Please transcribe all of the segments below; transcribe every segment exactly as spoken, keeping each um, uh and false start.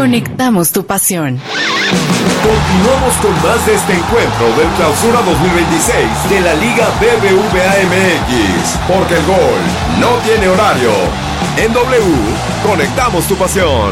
Conectamos tu pasión. Continuamos con más de este encuentro del Clausura dos mil veintiséis de la Liga B B V A M X, porque el gol no tiene horario. En W, conectamos tu pasión.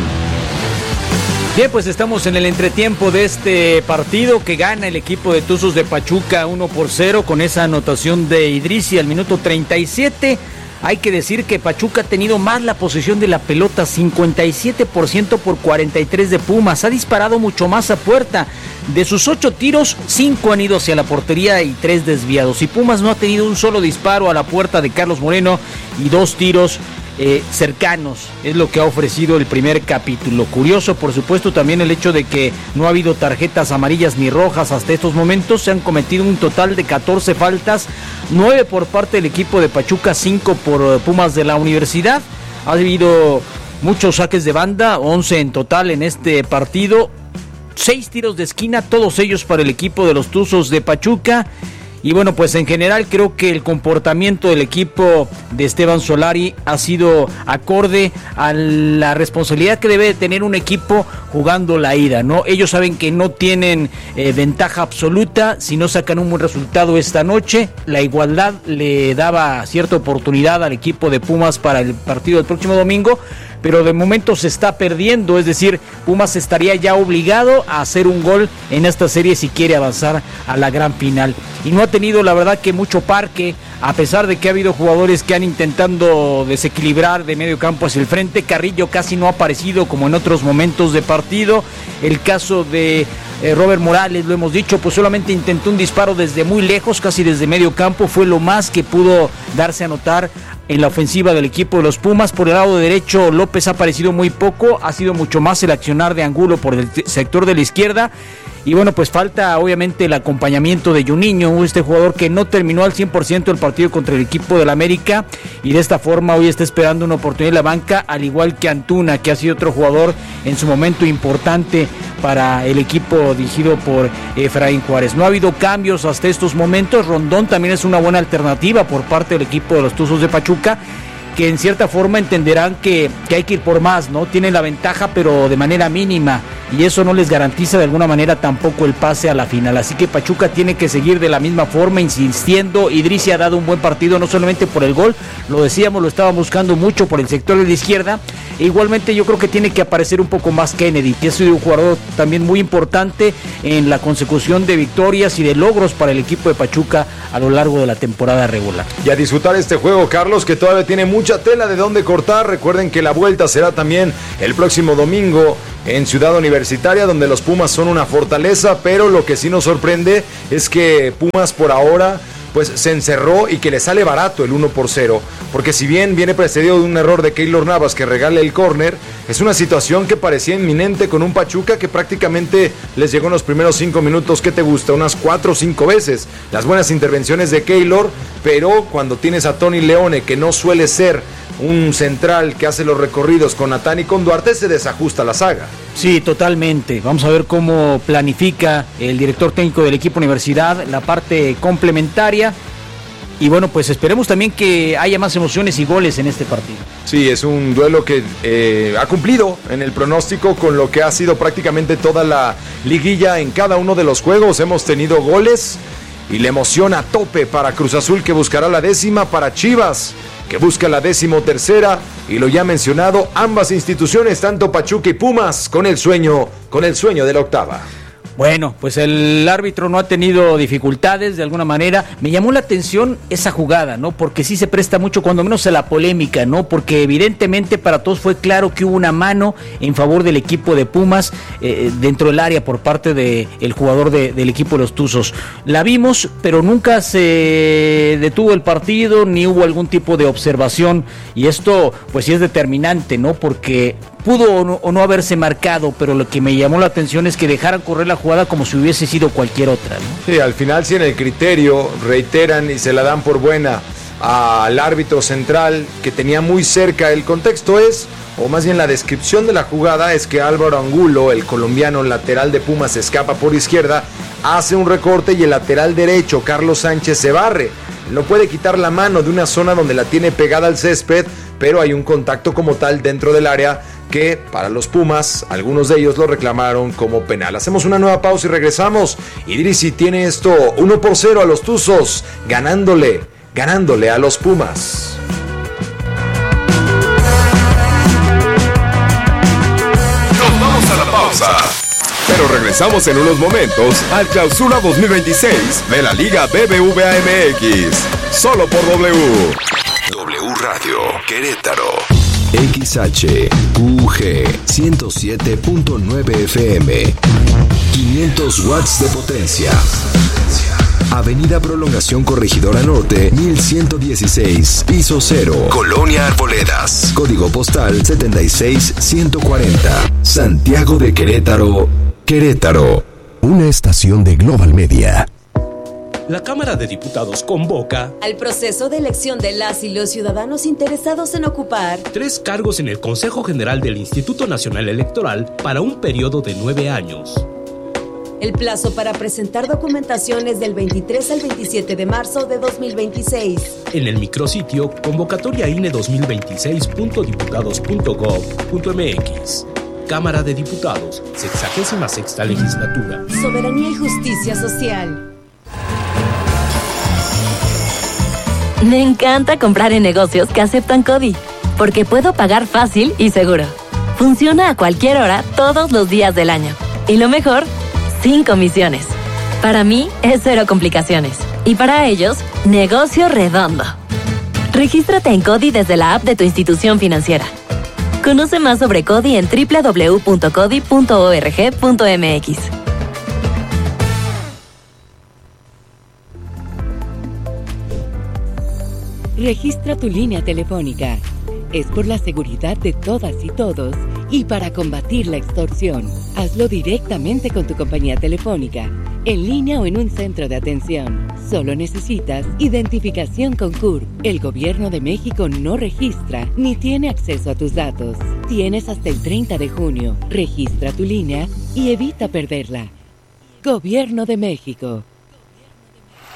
Bien, pues estamos en el entretiempo de este partido que gana el equipo de Tuzos de Pachuca uno por cero con esa anotación de Idrissi al minuto treinta y siete. Hay que decir que Pachuca ha tenido más la posesión de la pelota, cincuenta y siete por ciento por cuarenta y tres de Pumas. Ha disparado mucho más a puerta. De sus ocho tiros, cinco han ido hacia la portería y tres desviados. Y Pumas no ha tenido un solo disparo a la puerta de Carlos Moreno y dos tiros eh, cercanos. Es lo que ha ofrecido el primer capítulo. Curioso, por supuesto, también el hecho de que no ha habido tarjetas amarillas ni rojas hasta estos momentos. Se han cometido un total de catorce faltas, nueve por parte del equipo de Pachuca, cinco por Pumas de la Universidad. Ha habido muchos saques de banda, once en total en este partido. Seis tiros de esquina, todos ellos para el equipo de los Tuzos de Pachuca. Y bueno, pues en general creo que el comportamiento del equipo de Esteban Solari ha sido acorde a la responsabilidad que debe tener un equipo jugando la ida, ¿no? Ellos saben que no tienen eh, ventaja absoluta si no sacan un buen resultado esta noche. La igualdad le daba cierta oportunidad al equipo de Pumas para el partido del próximo domingo, pero de momento se está perdiendo, es decir, Pumas estaría ya obligado a hacer un gol en esta serie si quiere avanzar a la gran final. Y no ha tenido la verdad que mucho parque, a pesar de que ha habido jugadores que han intentado desequilibrar de medio campo hacia el frente. Carrillo casi no ha aparecido como en otros momentos de partido. El caso de eh, Robert Morales, lo hemos dicho, pues solamente intentó un disparo desde muy lejos, casi desde medio campo, fue lo más que pudo darse a notar en la ofensiva del equipo de los Pumas. Por el lado derecho, López ha aparecido muy poco, ha sido mucho más el accionar de Angulo por el sector de la izquierda. Y bueno, pues falta obviamente el acompañamiento de Juninho, este jugador que no terminó al cien por ciento el partido contra el equipo del América y de esta forma hoy está esperando una oportunidad en la banca, al igual que Antuna, que ha sido otro jugador en su momento importante para el equipo dirigido por Efraín Juárez. No ha habido cambios hasta estos momentos. Rondón también es una buena alternativa por parte del equipo de los Tuzos de Pachuca, que en cierta forma entenderán que, que hay que ir por más, ¿no? Tienen la ventaja, pero de manera mínima, y eso no les garantiza de alguna manera tampoco el pase a la final. Así que Pachuca tiene que seguir de la misma forma, insistiendo. Idrissi ha dado un buen partido, no solamente por el gol, lo decíamos, lo estaba buscando mucho por el sector de la izquierda. E igualmente yo creo que tiene que aparecer un poco más Kennedy, que es un jugador también muy importante en la consecución de victorias y de logros para el equipo de Pachuca a lo largo de la temporada regular. Y a disfrutar este juego, Carlos, que todavía tiene mucha tela de dónde cortar. Recuerden que la vuelta será también el próximo domingo en Ciudad Universitaria, donde los Pumas son una fortaleza, pero lo que sí nos sorprende es que Pumas por ahora pues se encerró y que le sale barato el uno por cero, porque si bien viene precedido de un error de Keylor Navas que regala el córner, es una situación que parecía inminente con un Pachuca que prácticamente les llegó en los primeros cinco minutos. ¿Qué te gusta? Unas cuatro o cinco veces las buenas intervenciones de Keylor, pero cuando tienes a Tony Leone, que no suele ser un central que hace los recorridos con Natán y con Duarte, se desajusta la saga. Sí, totalmente. Vamos a ver cómo planifica el director técnico del equipo Universidad la parte complementaria. Y bueno, pues esperemos también que haya más emociones y goles en este partido. Sí, es un duelo que eh, ha cumplido en el pronóstico con lo que ha sido prácticamente toda la liguilla. En cada uno de los juegos hemos tenido goles y la emoción a tope para Cruz Azul, que buscará la décima, para Chivas, que busca la décimo tercera, y lo ya mencionado, ambas instituciones, tanto Pachuca y Pumas, con el sueño, con el sueño de la octava. Bueno, pues el árbitro no ha tenido dificultades de alguna manera. Me llamó la atención esa jugada, ¿no? Porque sí se presta mucho, cuando menos, a la polémica, ¿no? Porque evidentemente para todos fue claro que hubo una mano en favor del equipo de Pumas eh, dentro del área por parte del de jugador de, del equipo de los Tuzos. La vimos, pero nunca se detuvo el partido, ni hubo algún tipo de observación. Y esto, pues sí es determinante, ¿no? Porque pudo o no, o no haberse marcado, pero lo que me llamó la atención es que dejaran correr la jugada como si hubiese sido cualquier otra, ¿no? Sí, al final sí en el criterio reiteran y se la dan por buena al árbitro central, que tenía muy cerca. El contexto es, o más bien la descripción de la jugada, es que Álvaro Angulo, el colombiano lateral de Pumas, escapa por izquierda, hace un recorte y el lateral derecho, Carlos Sánchez, se barre. No puede quitar la mano de una zona donde la tiene pegada al césped, pero hay un contacto como tal dentro del área que para los Pumas, algunos de ellos lo reclamaron como penal. Hacemos una nueva pausa y regresamos. Idrisi tiene esto uno por cero a los Tuzos, ganándole, ganándole a los Pumas. Nos vamos a la pausa, pero regresamos en unos momentos al Clausura dos mil veintiséis de la Liga B B V A M X, solo por W. W Radio Querétaro. X H U G ciento siete punto nueve F M, quinientos watts de potencia. Avenida Prolongación Corregidora Norte, mil ciento dieciséis, piso cero, Colonia Arboledas. Código postal setenta y seis ciento cuarenta. Santiago de Querétaro, Querétaro. Una estación de Global Media. La Cámara de Diputados convoca al proceso de elección de las y los ciudadanos interesados en ocupar tres cargos en el Consejo General del Instituto Nacional Electoral para un periodo de nueve años. El plazo para presentar documentación es del veintitrés al veintisiete de marzo de dos mil veintiséis. En el micrositio convocatoria I N E dos mil veintiséis punto diputados punto gob punto m x. Cámara de Diputados, sexagésima sexta legislatura. Soberanía y justicia social. Me encanta comprar en negocios que aceptan CODI, porque puedo pagar fácil y seguro. Funciona a cualquier hora, todos los días del año. Y lo mejor, sin comisiones. Para mí, es cero complicaciones. Y para ellos, negocio redondo. Regístrate en CODI desde la app de tu institución financiera. Conoce más sobre CODI en doble u doble u doble u punto codi punto org punto m x. Registra tu línea telefónica. Es por la seguridad de todas y todos y para combatir la extorsión. Hazlo directamente con tu compañía telefónica, en línea o en un centro de atención. Solo necesitas identificación con C U R. El Gobierno de México no registra ni tiene acceso a tus datos. Tienes hasta el treinta de junio. Registra tu línea y evita perderla. Gobierno de México.